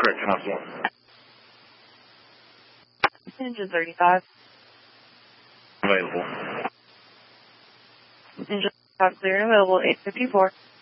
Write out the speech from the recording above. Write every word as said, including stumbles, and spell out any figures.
correction officer. Engine thirty-five. Available. Engine thirty-five clear, available eight fifty-four.